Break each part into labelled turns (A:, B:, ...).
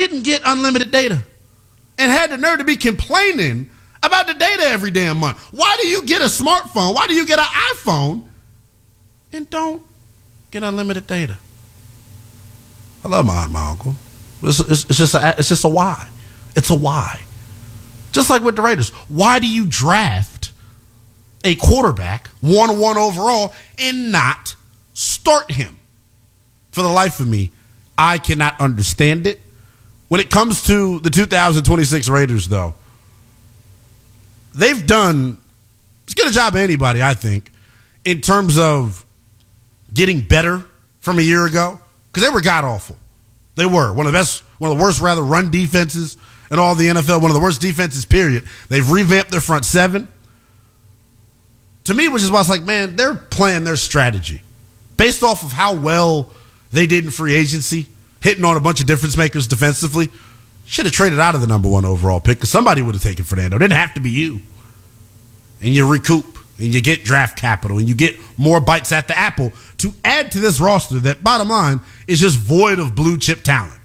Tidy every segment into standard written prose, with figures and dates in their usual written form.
A: didn't get unlimited data and had the nerve to be complaining about the data every damn month. Why do you get a smartphone? Why do you get an iPhone and don't get unlimited data? I love my aunt, my uncle. It's just a why. It's a why. Just like with the Raiders. Why do you draft a quarterback 1-1 overall and not start him? For the life of me, I cannot understand it. When it comes to the 2026 Raiders, though, they've done as good a job as anybody, I think, in terms of getting better from a year ago, because they were god-awful. They were one of the worst run defenses in all the NFL, one of the worst defenses, period. They've revamped their front seven. To me, which is why it's like, man, they're playing their strategy based off of how well they did in free agency, hitting on a bunch of difference makers defensively. Should have traded out of the number 1 overall pick because somebody would have taken Fernando. It didn't have to be you. And you recoup, and you get draft capital, and you get more bites at the apple to add to this roster that, bottom line, is just void of blue-chip talent.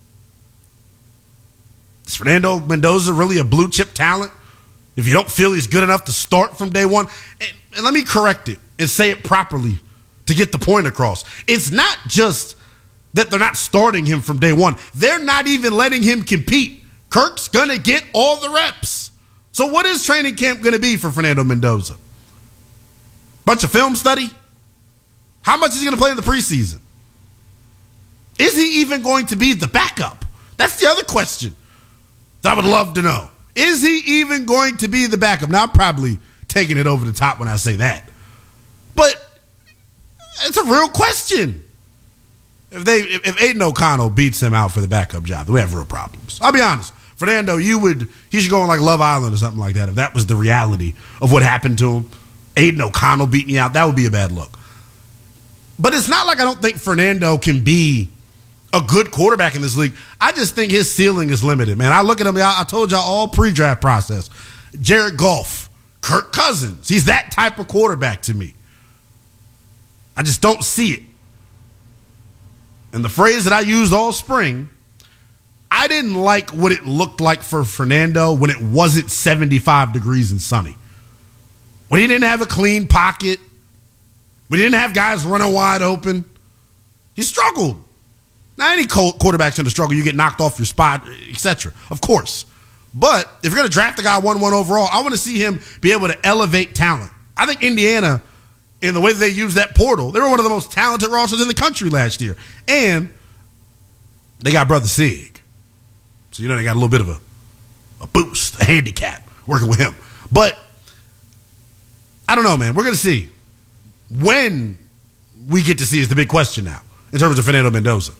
A: Is Fernando Mendoza really a blue-chip talent? If you don't feel he's good enough to start from day one? And let me correct it and say it properly to get the point across. It's not just that they're not starting him from day one. They're not even letting him compete. Kirk's going to get all the reps. So what is training camp going to be for Fernando Mendoza? Bunch of film study? How much is he going to play in the preseason? Is he even going to be the backup? That's the other question that I would love to know. Is he even going to be the backup? Now, I'm probably taking it over the top when I say that. But it's a real question. If Aiden O'Connell beats him out for the backup job, we have real problems. I'll be honest. Fernando, he should go on like Love Island or something like that. If that was the reality of what happened to him, Aiden O'Connell beating you out, that would be a bad look. But it's not like I don't think Fernando can be a good quarterback in this league. I just think his ceiling is limited, man. I look at him, I told y'all all pre-draft process. Jared Goff, Kirk Cousins, he's that type of quarterback to me. I just don't see it. And the phrase that I used all spring, I didn't like what it looked like for Fernando when it wasn't 75 degrees and sunny. When he didn't have a clean pocket, when he didn't have guys running wide open, he struggled. Now, any quarterback's going to struggle. You get knocked off your spot, etc. Of course. But if you're going to draft a guy 1-1 overall, I want to see him be able to elevate talent. I think Indiana, in the way that they use that portal, they were one of the most talented rosters in the country last year. And they got Brother Sig. So, they got a little bit of a boost, a handicap working with him. But I don't know, man. We're going to see. When we get to see is the big question now in terms of Fernando Mendoza.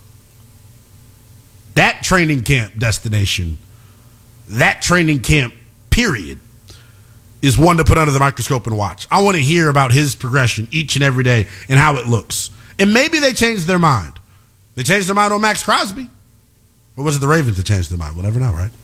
A: That training camp destination, that training camp period, is one to put under the microscope and watch. I want to hear about his progression each and every day and how it looks. And maybe they changed their mind. They changed their mind on Max Crosby. Or was it the Ravens that changed their mind? We'll never know, right?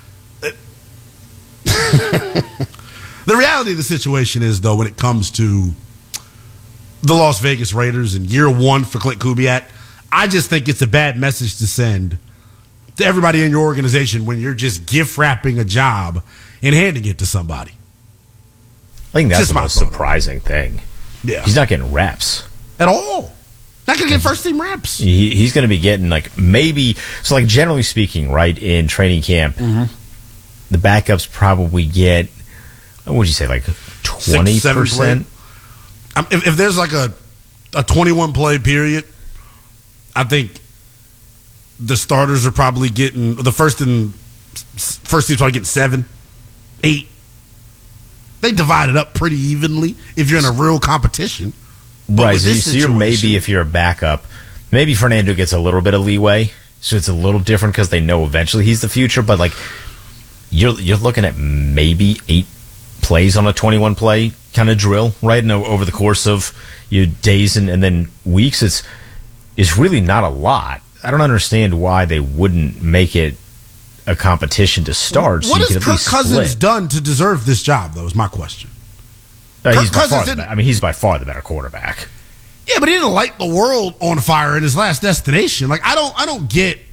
A: The reality of the situation is, though, when it comes to the Las Vegas Raiders in year one for Clint Kubiak, I just think it's a bad message to send to everybody in your organization when you're just gift wrapping a job and handing it to somebody.
B: I think that's the most surprising thing.
A: Yeah.
B: He's not getting reps.
A: At all. Not going to get first team reps.
B: He's going to be getting generally speaking, right, in training camp, the backups probably get, what would you say, like 20%?
A: If there's like a 21 play period, I think the starters are probably getting, the first team's probably getting 7, 8. They divide it up pretty evenly if you're in a real competition.
B: Right, so you're maybe, if you're a backup, maybe Fernando gets a little bit of leeway, so it's a little different because they know eventually he's the future, but like you're looking at maybe 8 plays on a 21-play kind of drill, right? And over the course of your days and then weeks, it's really not a lot. I don't understand why they wouldn't make it a competition to start.
A: What has Kirk Cousins done to deserve this job, though, is my question.
B: He's by far the better quarterback.
A: Yeah, but he didn't light the world on fire in his last destination. Like, I don't get